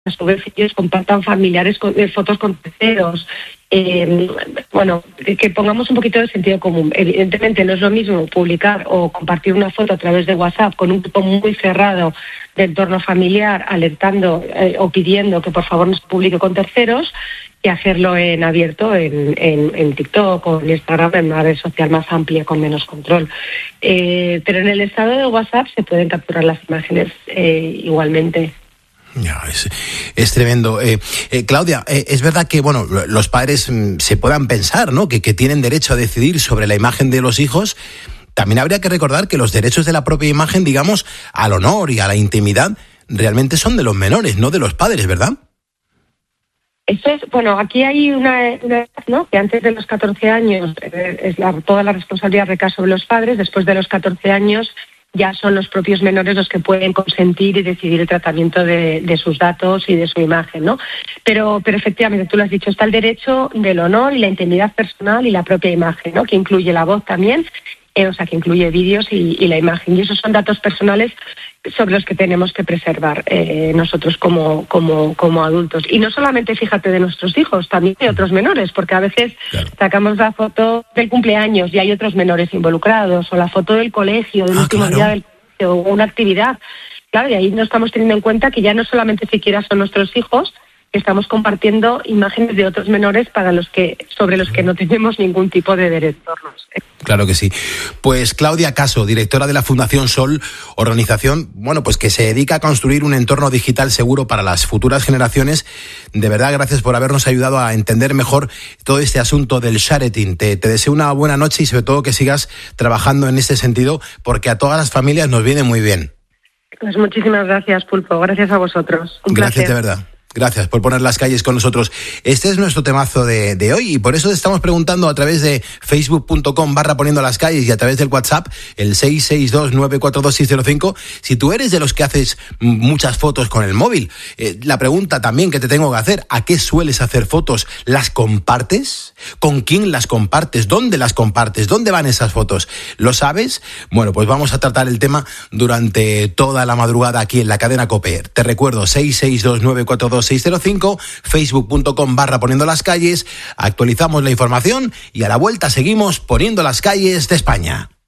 a su vez ellos compartan familiares fotos con terceros. Que pongamos un poquito de sentido común. Evidentemente no es lo mismo publicar o compartir una foto a través de WhatsApp con un grupo muy cerrado de entorno familiar, alertando o pidiendo que por favor no se publique con terceros, que hacerlo en abierto en TikTok o en Instagram, en una red social más amplia con menos control. Pero en el estado de WhatsApp se pueden capturar las imágenes igualmente. Ya, es tremendo. Claudia, es verdad que los padres se puedan pensar, ¿no?, que tienen derecho a decidir sobre la imagen de los hijos. También habría que recordar que los derechos de la propia imagen, digamos, al honor y a la intimidad, realmente son de los menores, no de los padres, ¿verdad? Eso es, aquí hay una edad, ¿no?, que antes de los 14 años toda la responsabilidad recae sobre los padres. Después de los 14 años ya son los propios menores los que pueden consentir y decidir el tratamiento de sus datos y de su imagen, ¿no? Pero efectivamente, tú lo has dicho, está el derecho del honor y la intimidad personal y la propia imagen, ¿no?, que incluye la voz también, que incluye vídeos y la imagen. Y esos son datos personales sobre los que tenemos que preservar nosotros como adultos. Y no solamente, fíjate, de nuestros hijos, también de otros menores, porque a veces sacamos la foto del cumpleaños y hay otros menores involucrados, o la foto del colegio, del último día del colegio, o una actividad. Claro, y ahí no estamos teniendo en cuenta que ya no solamente siquiera son nuestros hijos, que estamos compartiendo imágenes de otros menores sobre los que no tenemos ningún tipo de derecho. Claro que sí. Pues Claudia Caso, directora de la Fundación Sol, organización, pues que se dedica a construir un entorno digital seguro para las futuras generaciones. De verdad, gracias por habernos ayudado a entender mejor todo este asunto del sharing. Te deseo una buena noche y sobre todo que sigas trabajando en este sentido, porque a todas las familias nos viene muy bien. Pues muchísimas gracias, Pulpo. Gracias a vosotros. Un gracias placer. De verdad. Gracias por poner las calles con nosotros. Este es nuestro temazo de hoy y por eso te estamos preguntando a través de facebook.com/poniendo las calles y a través del WhatsApp, el 662-942-605, si tú eres de los que haces muchas fotos con el móvil. La pregunta también que te tengo que hacer, ¿a qué sueles hacer fotos? ¿Las compartes? ¿Con quién las compartes? ¿Dónde las compartes? ¿Dónde van esas fotos? ¿Lo sabes? Bueno, pues vamos a tratar el tema durante toda la madrugada aquí en la cadena COPE. Te recuerdo, 662-942-605, facebook.com/poniendo las calles, actualizamos la información y a la vuelta seguimos poniendo las calles de España.